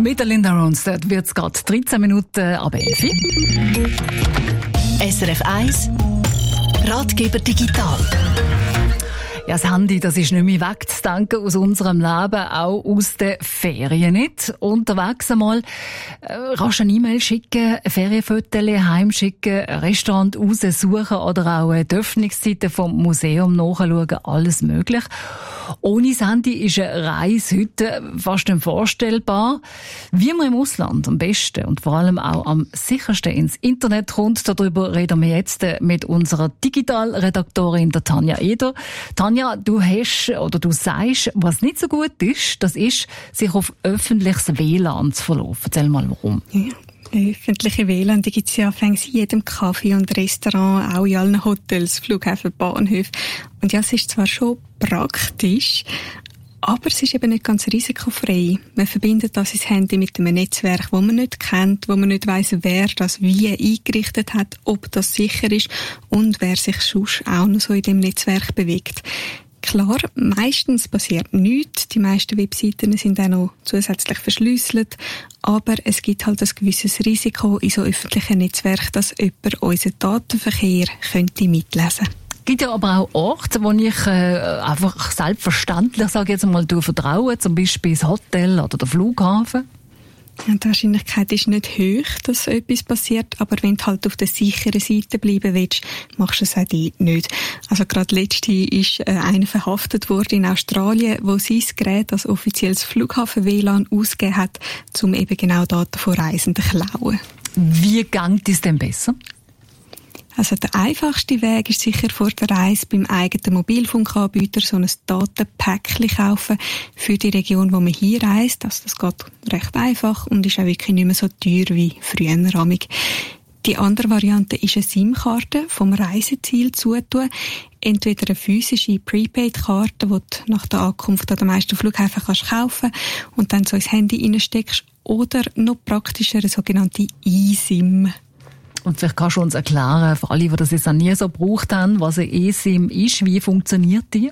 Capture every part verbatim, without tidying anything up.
Mit der Linda Ronstadt wird es gerade dreizehn Minuten ab elf. S R F eins Ratgeber digital. Ja, das Handy, das ist nicht mehr wegzudenken aus unserem Leben, auch aus den Ferien nicht. Unterwegs einmal äh, kannst du eine E-Mail schicken, Ferienfotos heimschicken, ein Restaurant raussuchen oder auch die Öffnungszeiten vom Museum nachschauen, alles möglich. Ohne das Handy ist eine Reise heute fast unvorstellbar. Wie man im Ausland am besten und vor allem auch am sichersten ins Internet kommt, darüber reden wir jetzt mit unserer Digitalredaktorin der Tanja Eder. Tanja, du hast oder du sagst, was nicht so gut ist, das ist, sich auf öffentliches W L A N zu verlassen. Erzähl mal, warum. Ja. Öffentliche W L A N, die gibt es ja in jedem Café und Restaurant, auch in allen Hotels, Flughäfen, Bahnhöfen. Und ja, es ist zwar schon praktisch, aber es ist eben nicht ganz risikofrei. Man verbindet das ins Handy mit einem Netzwerk, das man nicht kennt, wo man nicht weiss, wer das wie eingerichtet hat, ob das sicher ist und wer sich sonst auch noch so in dem Netzwerk bewegt. Klar, meistens passiert nichts. Die meisten Webseiten sind auch noch zusätzlich verschlüsselt. Aber es gibt halt ein gewisses Risiko in so öffentlichen Netzwerken, dass jemand unseren Datenverkehr könnte mitlesen könnte. Es gibt ja aber auch Orte, wo ich äh, einfach selbstverständlich, sage ich jetzt mal, du vertraue, zum Beispiel das Hotel oder der Flughafen. Ja, die Wahrscheinlichkeit ist nicht hoch, dass so etwas passiert, aber wenn du halt auf der sicheren Seite bleiben willst, machst du es auch dort nicht. Also gerade letzte ist äh, einer verhaftet worden in Australien, wo sein Gerät als offizielles Flughafen-W L A N ausgegeben hat, um eben genau Daten von Reisenden zu klauen. Wie geht es denn besser? Also der einfachste Weg ist sicher vor der Reise beim eigenen Mobilfunkanbieter so ein Datenpäckchen kaufen für die Region, wo man hier reist. Also das geht recht einfach und ist auch wirklich nicht mehr so teuer wie früher. Die andere Variante ist eine SIM-Karte vom Reiseziel zutun. Entweder eine physische Prepaid-Karte, die du nach der Ankunft an den meisten Flughäfen kannst kaufen und dann so ins Handy reinsteckst, oder noch praktischer eine sogenannte eSIM. Und vielleicht kannst du uns erklären, für alle, die das jetzt noch nie so gebraucht haben, was eine eSIM ist, wie funktioniert die?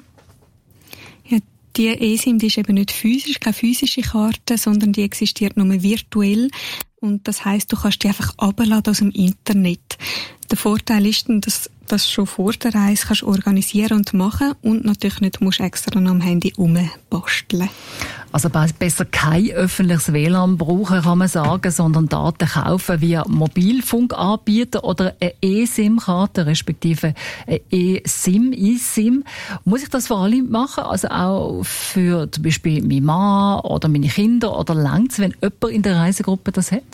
Ja, die eSIM, die ist eben nicht physisch, keine physische Karte, sondern die existiert nur virtuell. Und das heisst, du kannst die einfach abladen aus dem Internet. Der Vorteil ist dann, dass das schon vor der Reise kannst organisieren und machen und natürlich nicht musst extra noch am Handy rumbasteln. Also besser kein öffentliches W L A N brauchen, kann man sagen, sondern Daten kaufen via Mobilfunkanbieter oder eine eSIM-Karte, respektive eine eSIM, eSIM. Muss ich das für alle machen? Also auch für zum Beispiel meinen Mann oder meine Kinder? Oder längt's, wenn jemand in der Reisegruppe das hat?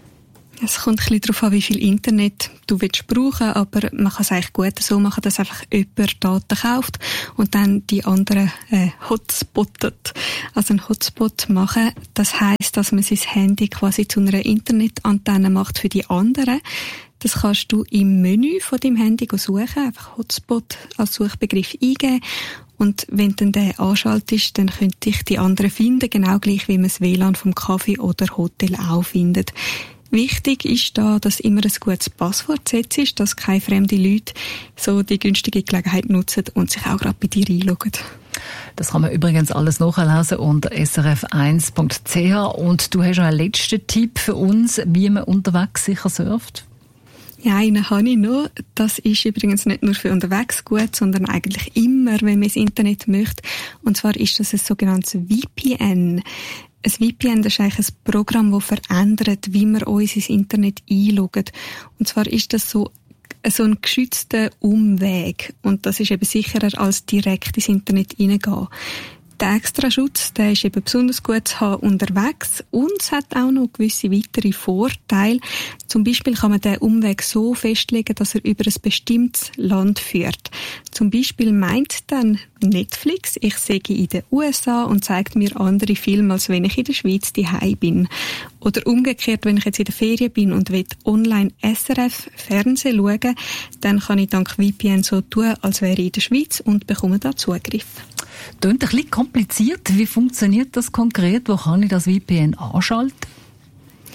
Es kommt ein bisschen darauf an, wie viel Internet du willst brauchen, aber man kann es eigentlich gut so machen, dass einfach jemand Daten kauft und dann die anderen äh, hotspottet. Also ein Hotspot machen, das heisst, dass man sein Handy quasi zu einer Internetantenne macht für die anderen. Das kannst du im Menü von deinem Handy suchen, einfach Hotspot als Suchbegriff eingeben. Und wenn du den anschaltest, dann können dich die anderen finden, genau gleich wie man das W L A N vom Café oder Hotel auch findet. Wichtig ist da, dass immer ein gutes Passwort gesetzt ist, dass keine fremden Leute so die günstige Gelegenheit nutzen und sich auch gerade bei dir einloggen. Das kann man übrigens alles nachlesen unter s r f eins punkt c h. Und du hast noch einen letzten Tipp für uns, wie man unterwegs sicher surft? Ja, einen habe ich noch. Das ist übrigens nicht nur für unterwegs gut, sondern eigentlich immer, wenn man ins Internet möchte. Und zwar ist das ein sogenanntes V P N. Ein V P N, das ist eigentlich ein Programm, das verändert, wie wir uns ins Internet einloggen. Und zwar ist das so, so ein geschützter Umweg. Und das ist eben sicherer, als direkt ins Internet reingehen. Der Extraschutz, der ist eben besonders gut zu haben unterwegs und es hat auch noch gewisse weitere Vorteile. Zum Beispiel kann man den Umweg so festlegen, dass er über ein bestimmtes Land führt. Zum Beispiel meint dann Netflix, ich sehe in den U S A und zeigt mir andere Filme, als wenn ich in der Schweiz daheim bin. Oder umgekehrt, wenn ich jetzt in der Ferien bin und will online S R F Fernsehen schauen, dann kann ich dank V P N so tun, als wäre ich in der Schweiz und bekomme da Zugriff. Klingt ein bisschen kompliziert. Wie funktioniert das konkret? Wo kann ich das V P N anschalten?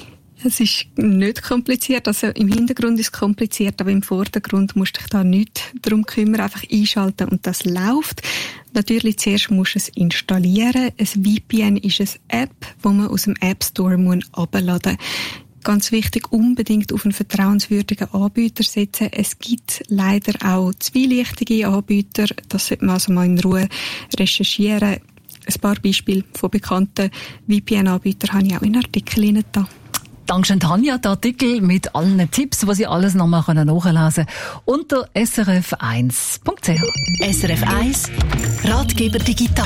Es ist nicht kompliziert, also im Hintergrund ist es kompliziert, aber im Vordergrund musst du dich da nicht darum kümmern, einfach einschalten und das läuft. Natürlich zuerst musst du es installieren. Ein V P N ist eine App, die man aus dem App Store herunterladen muss. Ganz wichtig, unbedingt auf einen vertrauenswürdigen Anbieter setzen. Es gibt leider auch zwielichtige Anbieter, das sollte man also mal in Ruhe recherchieren. Ein paar Beispiele von bekannten V P N-Anbietern habe ich auch in Artikeln da. Dankeschön, Tanja. Der Artikel mit allen Tipps, die Sie alles nochmal nachlesen können, unter s r f eins punkt c h. S R F eins Ratgeber digital.